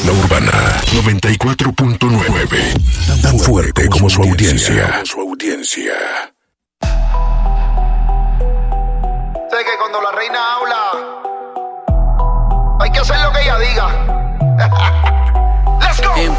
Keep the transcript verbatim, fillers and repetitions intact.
La Urbana noventa y cuatro punto nueve. Tan fuerte como su audiencia. Su audiencia. Sé que cuando la reina habla, hay que hacer lo que ella diga.